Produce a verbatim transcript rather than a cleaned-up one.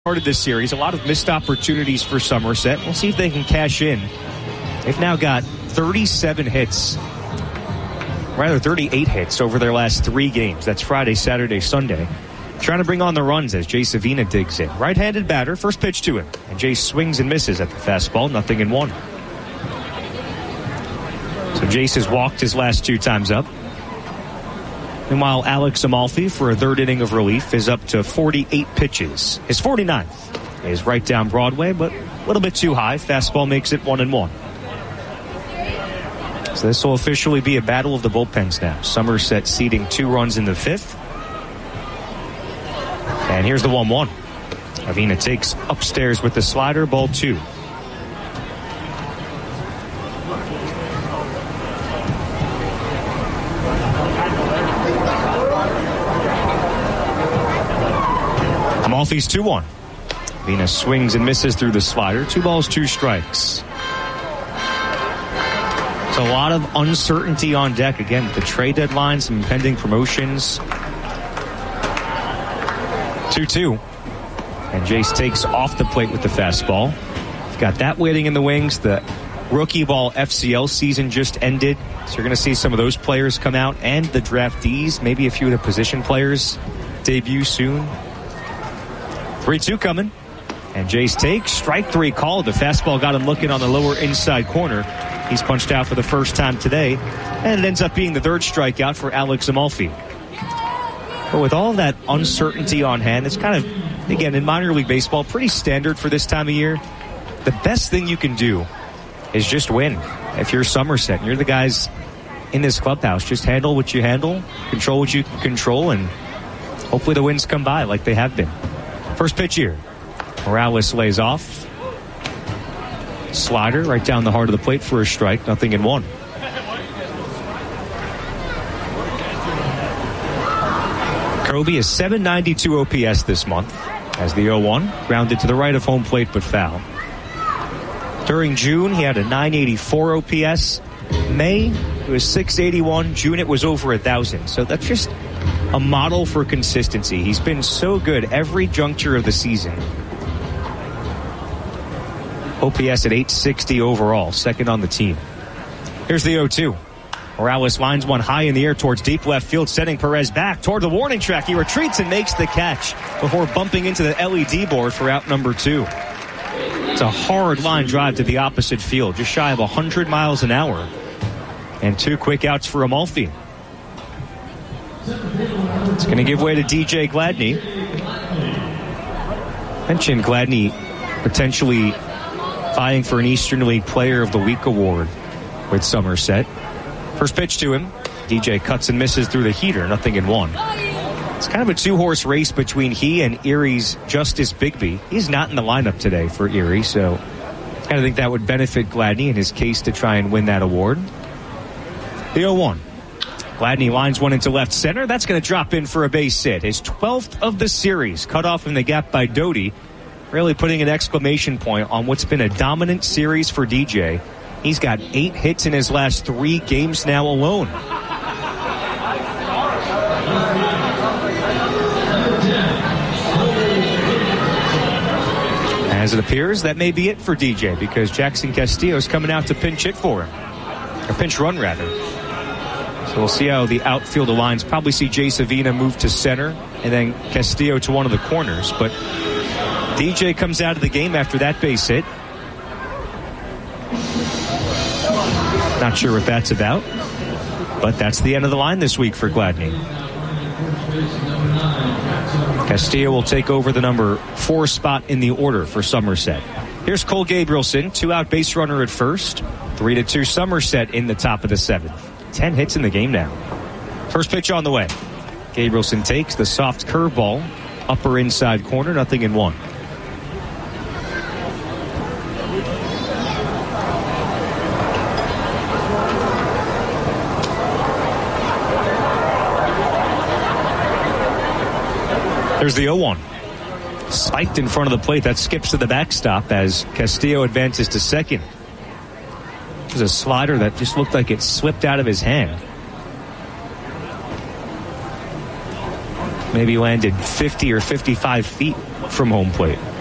Started this series, a lot of missed opportunities for Somerset. We'll see if they can cash in. They've now got thirty-seven hits, rather thirty-eight hits over their last three games. That's Friday, Saturday, Sunday. Trying to bring on the runs as Jay Savina digs in. Right-handed batter, first pitch to him. And Jay swings and misses at the fastball, nothing in one. So Jace has walked his last two times up. Meanwhile, Alex Amalfi, for a third inning of relief, is up to forty-eight pitches. His forty-ninth is right down Broadway, but a little bit too high. Fastball makes it one and one. So this will officially be a battle of the bullpens now. Somerset ceding two runs in the fifth. And here's the one one. Avina takes upstairs with the slider, ball two. Amalfi's two one. Avina swings and misses through the slider. Two balls, two strikes. So a lot of uncertainty on deck. Again, the trade deadline, some impending promotions. two two. And Jace takes off the plate with the fastball. Got that waiting in the wings. The rookie ball F C L season just ended. So you're going to see some of those players come out and the draftees, maybe a few of the position players debut soon. three two coming. And Jace takes strike three called. The fastball got him looking on the lower inside corner. He's punched out for the first time today. And it ends up being the third strikeout for Alex Amalfi. But with all that uncertainty on hand, it's kind of, again, in minor league baseball, pretty standard for this time of year. The best thing you can do is just win. If you're Somerset and you're the guys in this clubhouse, just handle what you handle, control what you control, and hopefully the wins come by like they have been. First pitch here. Morales lays off. Slider right down the heart of the plate for a strike. Nothing in one. Kobe is seven ninety-two O P S this month as the oh one grounded to the right of home plate but foul. During June, he had a nine eighty-four O P S. May, it was six eighty-one. June, it was over one thousand. So that's just a model for consistency. He's been so good every juncture of the season. O P S at eight sixty overall, second on the team. Here's the oh two. Morales lines one high in the air towards deep left field, sending Perez back toward the warning track. He retreats and makes the catch before bumping into the L E D board for out number two. It's a hard line drive to the opposite field, just shy of one hundred miles an hour. And two quick outs for Amalfi. It's going to give way to D J Gladney. Mentioned Gladney potentially vying for an Eastern League Player of the Week award with Somerset. First pitch to him. D J cuts and misses through the heater. Nothing in one. It's kind of a two-horse race between he and Erie's Justice Bigby. He's not in the lineup today for Erie, so I kind of think that would benefit Gladney in his case to try and win that award. The oh one. Gladney lines one into left center. That's going to drop in for a base hit. His twelfth of the series, cut off in the gap by Doty. Really putting an exclamation point on what's been a dominant series for D J. He's got eight hits in his last three games now alone. As it appears, that may be it for D J because Jackson Castillo is coming out to pinch hit for him. Or pinch run, rather. So we'll see how the outfield aligns. Probably see Jay Savina move to center and then Castillo to one of the corners. But D J comes out of the game after that base hit. Not sure what that's about, but that's the end of the line this week for Gladney. Castillo will take over the number four spot in the order for Somerset. Here's Cole Gabrielson, two-out base runner at first. Three to two Somerset in the top of the seventh. Ten hits in the game now. First pitch on the way. Gabrielson takes the soft curveball, upper inside corner, nothing in one. There's the oh one. Spiked in front of the plate. That skips to the backstop as Castillo advances to second. It was a slider that just looked like it slipped out of his hand. maybe landed fifty or fifty-five feet from home plate.